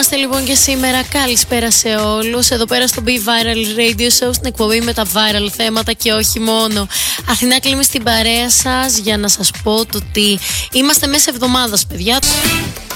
είμαστε λοιπόν και σήμερα. Καλησπέρα σε όλους. Εδώ πέρα στο Be Viral Radio Show, στην εκπομπή με τα viral θέματα και όχι μόνο. Αθηνά Κλίμη στην παρέα σας για να σας πω το ότι είμαστε μέσα εβδομάδας, παιδιά.